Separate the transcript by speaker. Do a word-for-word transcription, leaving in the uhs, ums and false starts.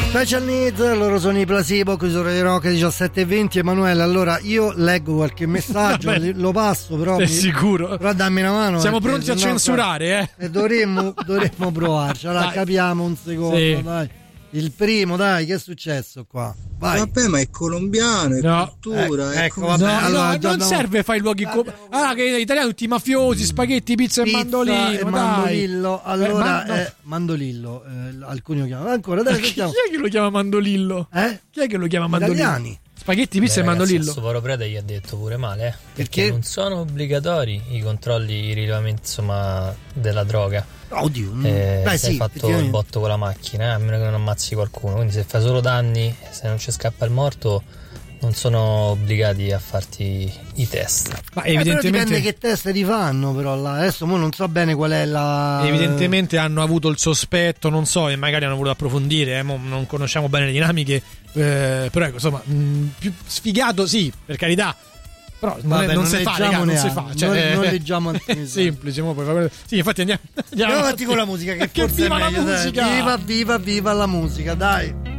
Speaker 1: Special Needs, loro sono i Placebo, qui sono le Rock diciassette e venti. Emanuele, allora io leggo qualche messaggio, lo passo però.
Speaker 2: Sei
Speaker 1: mi...
Speaker 2: sicuro?
Speaker 1: Però dammi una mano.
Speaker 2: Siamo pronti a censurare, eh?
Speaker 1: Dovremmo, dovremmo provarci. Allora dai. Capiamo un secondo, sì. Dai. Il primo, dai, che è successo qua? Vai.
Speaker 3: Vabbè, ma è colombiano, è
Speaker 2: no.
Speaker 3: cultura.
Speaker 2: Eh,
Speaker 3: è
Speaker 2: ecco, vabbè, no, allora, no, non serve fare i luoghi. Com- ah, che in italiano tutti i mafiosi, spaghetti, pizza, pizza e mandolino.
Speaker 1: E mandolillo. Allora, eh, man- eh, mandolillo. Eh, alcuni lo chiamano. Ancora, dai,
Speaker 2: chi, chi è che lo chiama mandolillo?
Speaker 1: Eh?
Speaker 2: Chi è che lo chiama mandolillo?
Speaker 1: Italiani.
Speaker 2: Spaghetti, pizza Beh, e mandolillo.
Speaker 4: Ragazzi, Soporo Prete gli ha detto pure male, eh?
Speaker 1: Perché?
Speaker 4: Perché non sono obbligatori i controlli, i rilevamenti, insomma, della droga.
Speaker 1: Oddio,
Speaker 4: eh,
Speaker 1: beh,
Speaker 4: se hai
Speaker 1: sì,
Speaker 4: fatto il botto con la macchina, eh, a meno che non ammazzi qualcuno. Quindi se fai solo danni, se non ci scappa il morto, non sono obbligati a farti i test.
Speaker 2: Ma evidentemente
Speaker 1: eh, dipende che test ti fanno, però là. Adesso mo non so bene qual è la.
Speaker 2: Evidentemente hanno avuto il sospetto, non so, e magari hanno voluto approfondire, eh, non conosciamo bene le dinamiche, eh, però ecco, insomma, mh, più sfigato sì, per carità. Però non,
Speaker 1: Vabbè,
Speaker 2: è, non,
Speaker 1: non
Speaker 2: si fa, raga, non si fa. Cioè,
Speaker 1: non,
Speaker 2: eh,
Speaker 1: non leggiamo anche
Speaker 2: semplice, mo puoi fare... Sì, infatti andiamo, andiamo
Speaker 1: avanti con la musica, che,
Speaker 2: che
Speaker 1: forse
Speaker 2: viva
Speaker 1: è meglio,
Speaker 2: la musica!
Speaker 1: Dai. Viva, viva, viva la musica, dai!